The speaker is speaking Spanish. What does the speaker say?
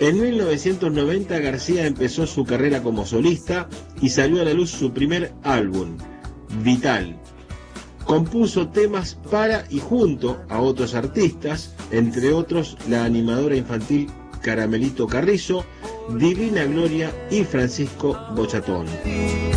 En 1990 García empezó su carrera como solista y salió a la luz su primer álbum, Vital. Compuso temas para y junto a otros artistas, entre otros la animadora infantil Caramelito Carrizo, Divina Gloria y Francisco Bochatón.